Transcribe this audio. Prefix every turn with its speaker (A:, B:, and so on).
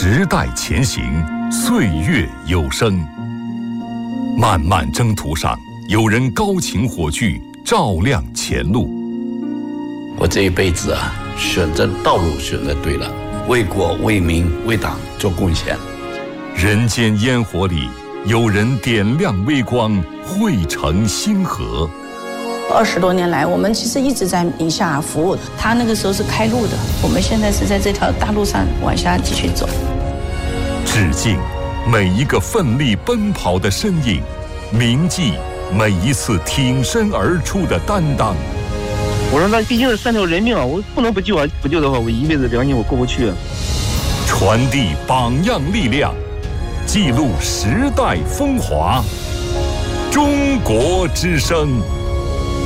A: 时代前行，岁月有声。漫漫征途上，有人高擎火炬，照亮前路。
B: 我这一辈子选择道路选择对了，为国为民为党做贡献。
A: 人间烟火里，有人点亮微光，汇成星河。
C: 20多年来，我们其实一直在宁夏服务。他那个时候是开路的，我们现在是在这条大路上往下继续走。
A: 致敬每一个奋力奔跑的身影，铭记每一次挺身而出的担当。
D: 我说那毕竟是3条人命啊，我不能不救啊！不救的话，我一辈子良心我过不去。
A: 传递榜样力量，记录时代风华。中国之声。